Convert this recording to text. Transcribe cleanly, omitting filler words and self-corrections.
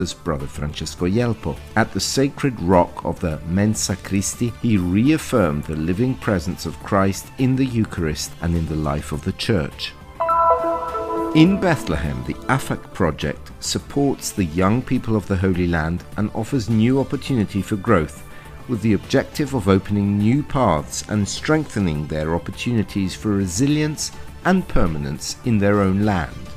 Brother Francesco Yelpo. At the sacred rock of the Mensa Christi, he reaffirmed the living presence of Christ in the Eucharist and in the life of the Church. In Bethlehem, the AFAC project supports the young people of the Holy Land and offers new opportunity for growth, with the objective of opening new paths and strengthening their opportunities for resilience and permanence in their own land.